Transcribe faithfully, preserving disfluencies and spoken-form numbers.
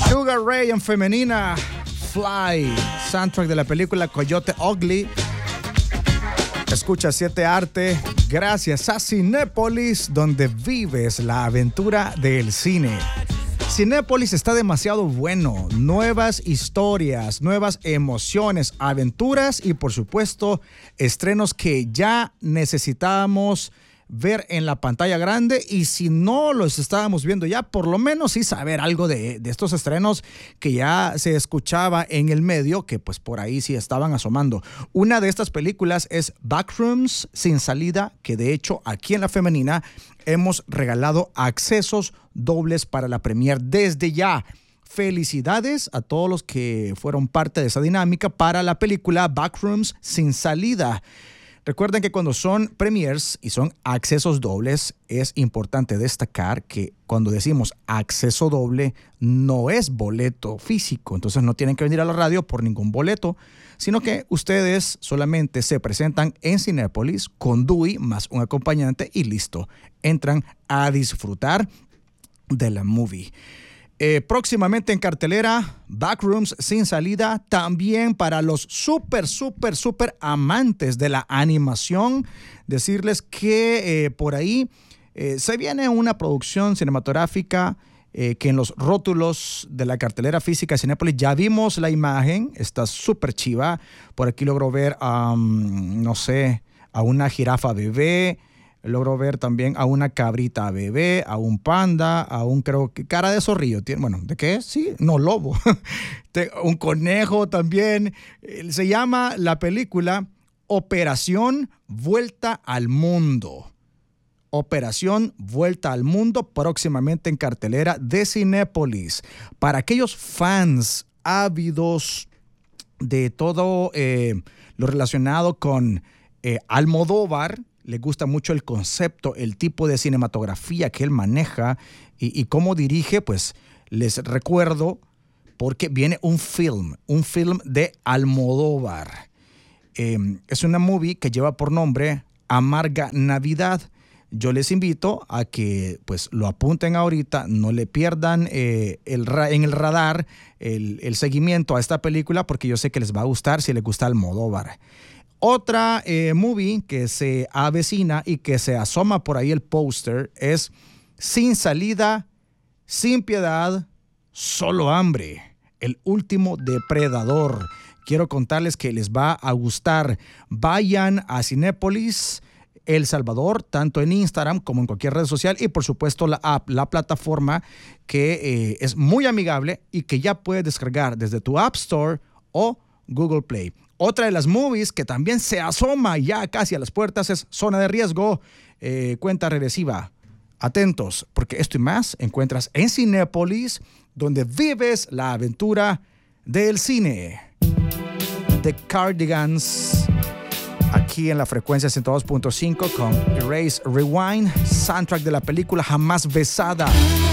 Sugar Ray en femenina, Fly, soundtrack de la película Coyote Ugly. Escucha siete Arte gracias a Cinépolis, donde vives la aventura del cine. Cinépolis está demasiado bueno. Nuevas historias, nuevas emociones, aventuras y, por supuesto, estrenos que ya necesitábamos ver en la pantalla grande, y si no los estábamos viendo ya, por lo menos sí saber algo de, de estos estrenos que ya se escuchaba en el medio, que pues por ahí sí estaban asomando. Una de estas películas es Backrooms Sin Salida, que de hecho aquí en la femenina hemos regalado accesos dobles para la premier desde ya. Felicidades a todos los que fueron parte de esa dinámica para la película Backrooms Sin Salida. Recuerden que cuando son premiers y son accesos dobles, es importante destacar que cuando decimos acceso doble, no es boleto físico. Entonces no tienen que venir a la radio por ningún boleto, sino que ustedes solamente se presentan en Cinépolis con Dewey más un acompañante y listo. Entran a disfrutar de la movie. Eh, próximamente en cartelera, Backrooms Sin Salida, también para los súper, súper, súper amantes de la animación. Decirles que eh, por ahí eh, se viene una producción cinematográfica eh, que en los rótulos de la cartelera física de Cinépolis ya vimos la imagen, está súper chiva. Por aquí logro ver, um, no sé, a una jirafa bebé. Logro ver también a una cabrita bebé, a un panda, a un, creo que, cara de zorrillo. Bueno, ¿de qué es? Sí, no, lobo. Un conejo también. Se llama la película Operación Vuelta al Mundo. Operación Vuelta al Mundo, próximamente en cartelera de Cinépolis. Para aquellos fans ávidos de todo eh, lo relacionado con eh, Almodóvar, le gusta mucho el concepto, el tipo de cinematografía que él maneja y, y cómo dirige, pues les recuerdo porque viene un film, un film de Almodóvar. Eh, es una movie que lleva por nombre Amarga Navidad. Yo les invito a que pues lo apunten ahorita, no le pierdan eh, el ra- en el radar el, el seguimiento a esta película, porque yo sé que les va a gustar si les gusta Almodóvar. Otra eh, movie que se avecina y que se asoma por ahí el póster es Sin Salida, Sin Piedad, Solo Hambre, el último depredador. Quiero contarles que les va a gustar. Vayan a Cinépolis El Salvador, tanto en Instagram como en cualquier red social, y por supuesto la app, la plataforma que eh, es muy amigable y que ya puedes descargar desde tu App Store o Google Play. Otra de las movies que también se asoma ya casi a las puertas es Zona de Riesgo, eh, cuenta regresiva. Atentos, porque esto y más encuentras en Cinépolis, donde vives la aventura del cine. The Cardigans, aquí en la frecuencia ciento dos punto cinco con Erase Rewind, soundtrack de la película Jamás Besada.